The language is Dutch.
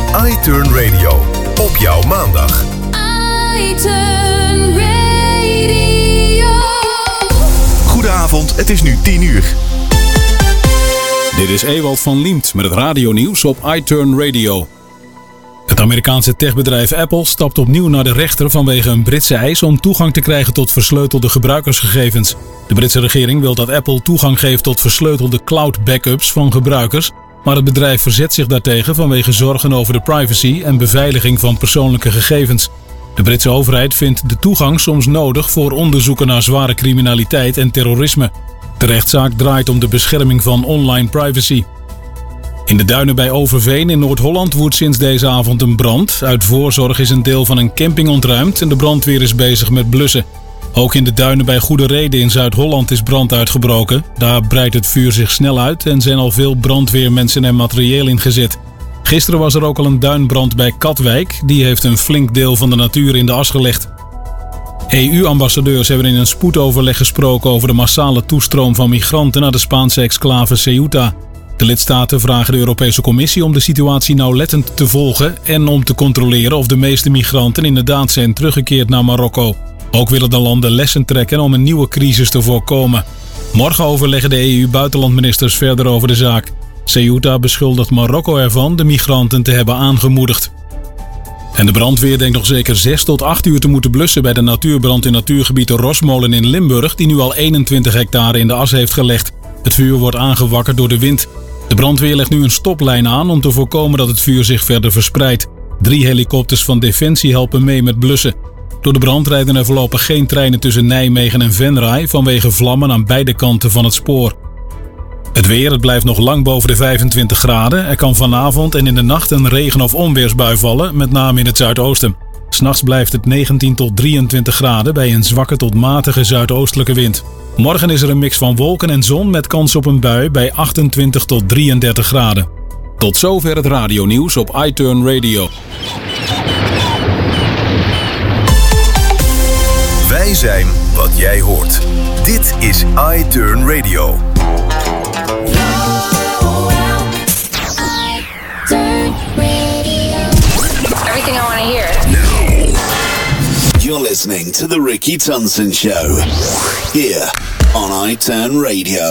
iTurn Radio. Op jouw maandag. iTurn Radio. Goedenavond, het is nu 10:00. Dit is Ewald van Liemt met het radionieuws op iTurn Radio. Het Amerikaanse techbedrijf Apple stapt opnieuw naar de rechter vanwege een Britse eis om toegang te krijgen tot versleutelde gebruikersgegevens. De Britse regering wil dat Apple toegang geeft tot versleutelde cloud backups van gebruikers, maar het bedrijf verzet zich daartegen vanwege zorgen over de privacy en beveiliging van persoonlijke gegevens. De Britse overheid vindt de toegang soms nodig voor onderzoeken naar zware criminaliteit en terrorisme. De rechtszaak draait om de bescherming van online privacy. In de duinen bij Overveen in Noord-Holland woedt sinds deze avond een brand. Uit voorzorg is een deel van een camping ontruimd en de brandweer is bezig met blussen. Ook in de duinen bij Goede Reden in Zuid-Holland is brand uitgebroken. Daar breidt het vuur zich snel uit en zijn al veel brandweermensen en materieel ingezet. Gisteren was er ook al een duinbrand bij Katwijk. Die heeft een flink deel van de natuur in de as gelegd. EU-ambassadeurs hebben in een spoedoverleg gesproken over de massale toestroom van migranten naar de Spaanse exclave Ceuta. De lidstaten vragen de Europese Commissie om de situatie nauwlettend te volgen en om te controleren of de meeste migranten inderdaad zijn teruggekeerd naar Marokko. Ook willen de landen lessen trekken om een nieuwe crisis te voorkomen. Morgen overleggen de EU-buitenlandministers verder over de zaak. Ceuta beschuldigt Marokko ervan de migranten te hebben aangemoedigd. En de brandweer denkt nog zeker 6 tot 8 uur te moeten blussen bij de natuurbrand in natuurgebied de Rosmolen in Limburg, die nu al 21 hectare in de as heeft gelegd. Het vuur wordt aangewakkerd door de wind. De brandweer legt nu een stoplijn aan om te voorkomen dat het vuur zich verder verspreidt. 3 helikopters van Defensie helpen mee met blussen. Door de brand rijden er voorlopig geen treinen tussen Nijmegen en Venray vanwege vlammen aan beide kanten van het spoor. Het weer, het blijft nog lang boven de 25 graden. Er kan vanavond en in de nacht een regen- of onweersbui vallen, met name in het zuidoosten. 'S Nachts blijft het 19 tot 23 graden bij een zwakke tot matige zuidoostelijke wind. Morgen is er een mix van wolken en zon met kans op een bui bij 28 tot 33 graden. Tot zover het radionieuws op iTurn Radio. Wij zijn wat jij hoort. Dit is iTurn Radio. Everything I want to hear. You're listening to The Ricky Tunson Show, here on iTurn Radio.